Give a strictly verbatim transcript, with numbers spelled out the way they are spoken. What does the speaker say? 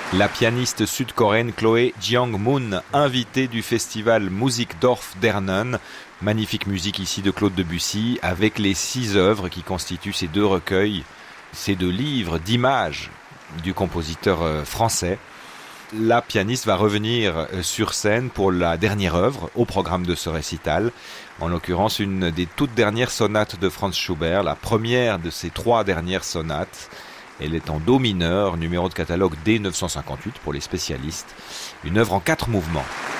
La pianiste sud-coréenne Chloé Jeong-moon, invitée du festival Musikdorf d'Hernen. Magnifique musique ici de Claude Debussy, avec les six œuvres qui constituent ces deux recueils, ces deux livres d'images du compositeur français. La pianiste va revenir sur scène pour la dernière œuvre au programme de ce récital, en l'occurrence une des toutes dernières sonates de Franz Schubert, la première de ces trois dernières sonates. Elle est en do mineur, numéro de catalogue D neuf cent cinquante-huit pour les spécialistes, une œuvre en quatre mouvements.